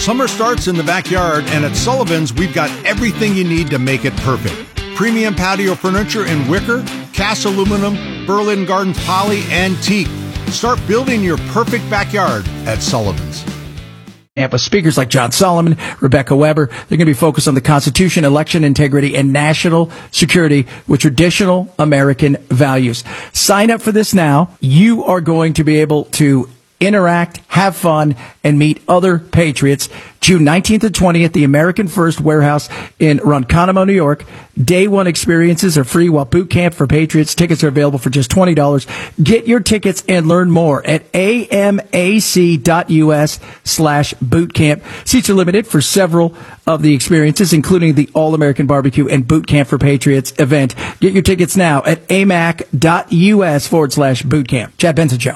Summer starts in the backyard, and at Sullivan's, we've got everything you need to make it perfect. Premium patio furniture in wicker, cast aluminum, Berlin Gardens poly, and teak. Start building your perfect backyard at Sullivan's. And with speakers like John Solomon, Rebecca Weber, they're going to be focused on the Constitution, election integrity, and national security with traditional American values. Sign up for this now. You are going to be able to interact, have fun, and meet other patriots. June 19th and 20th, the American First Warehouse in Ronkonkoma, New York. Day one experiences are free, while boot camp for patriots tickets are available for just $20. Get your tickets and learn more at amac.us/bootcamp. Seats are limited for several of the experiences, including the All-American Barbecue and Boot Camp for Patriots event. Get your tickets now at amac.us/bootcamp. Chad Benson Show.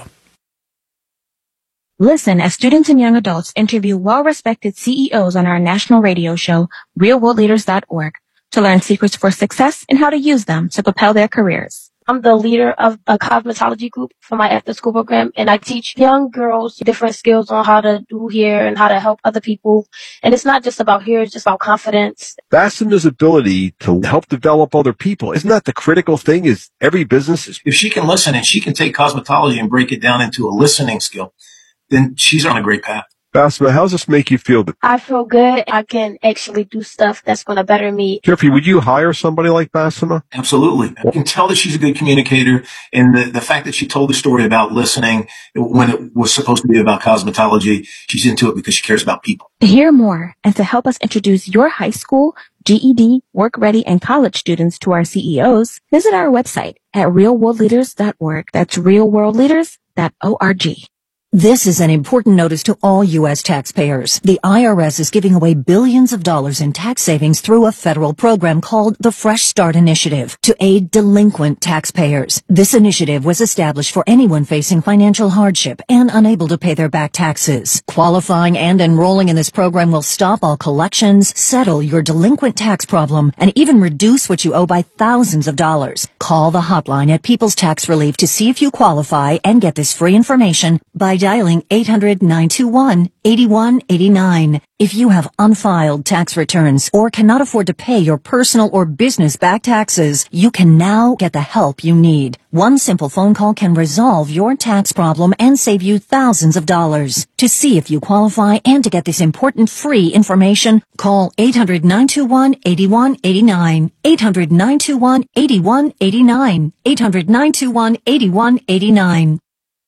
Listen as students and young adults interview well-respected CEOs on our national radio show, realworldleaders.org, to learn secrets for success and how to use them to propel their careers. I'm the leader of a cosmetology group for my after-school program, and I teach young girls different skills on how to do hair and how to help other people. And it's not just about hair, it's just about confidence. Fastender's ability to help develop other people, isn't that the critical thing? Is every business is... If she can listen and she can take cosmetology and break it down into a listening skill, then she's on a great path. Basma, how does this make you feel? I feel good. I can actually do stuff that's going to better me. Jeffrey, would you hire somebody like Basma? Absolutely. I can tell that she's a good communicator, and the fact that she told the story about listening when it was supposed to be about cosmetology, she's into it because she cares about people. To hear more and to help us introduce your high school, GED, work-ready, and college students to our CEOs, visit our website at realworldleaders.org. That's realworldleaders.org. This is an important notice to all U.S. taxpayers. The IRS is giving away billions of dollars in tax savings through a federal program called the Fresh Start Initiative to aid delinquent taxpayers. This initiative was established for anyone facing financial hardship and unable to pay their back taxes. Qualifying and enrolling in this program will stop all collections, settle your delinquent tax problem, and even reduce what you owe by thousands of dollars. Call the hotline at People's Tax Relief to see if you qualify and get this free information by dialing 800-921-8189. If you have unfiled tax returns or cannot afford to pay your personal or business back taxes, you can now get the help you need. One simple phone call can resolve your tax problem and save you thousands of dollars. To see if you qualify and to get this important free information, call 800-921-8189. 800-921-8189. 800-921-8189.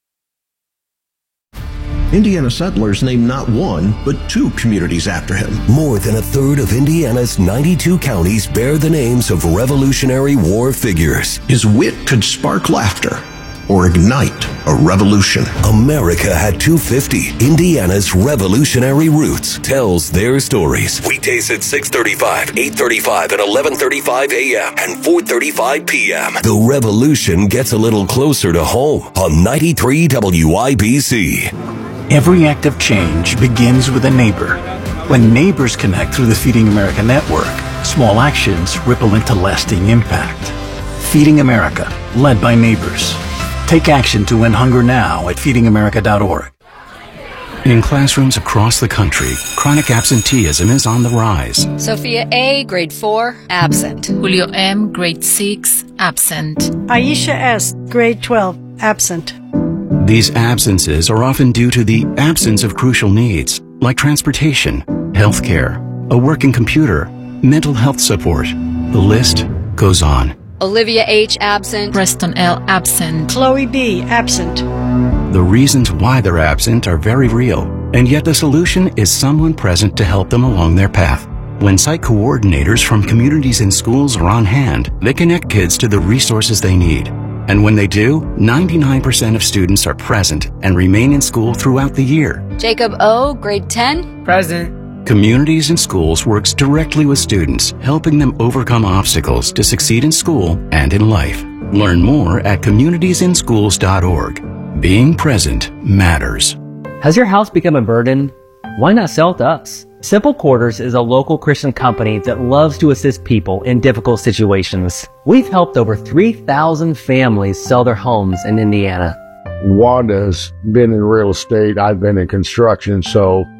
Indiana settlers named not one, but 2 communities after him. More than a third of Indiana's 92 counties bear the names of Revolutionary War figures. His wit could spark laughter or ignite a revolution. America had 250. Indiana's Revolutionary Roots tells their stories. Weekdays at 6:35, 8:35, and 11:35 a.m. and 4:35 p.m. The revolution gets a little closer to home on 93 WIBC. Every act of change begins with a neighbor. When neighbors connect through the Feeding America network, small actions ripple into lasting impact. Feeding America, led by neighbors. Take action to end hunger now at feedingamerica.org. In classrooms across the country, chronic absenteeism is on the rise. Sophia A., grade 4, absent. Julio M., grade 6, absent. Aisha S., grade 12, absent. These absences are often due to the absence of crucial needs, like transportation, health care, a working computer, mental health support. The list goes on. Olivia H., absent. Preston L., absent. Chloe B., absent. The reasons why they're absent are very real, and yet the solution is someone present to help them along their path. When site coordinators from communities and schools are on hand, they connect kids to the resources they need. And when they do, 99% of students are present and remain in school throughout the year. Jacob O., grade 10, present. Communities and Schools works directly with students, helping them overcome obstacles to succeed in school and in life. Learn more at communitiesinschools.org. Being present matters. Has your house become a burden? Why not sell it to us? Simple Quarters is a local Christian company that loves to assist people in difficult situations. We've helped over 3,000 families sell their homes in Indiana. Wanda's been in real estate. I've been in construction, so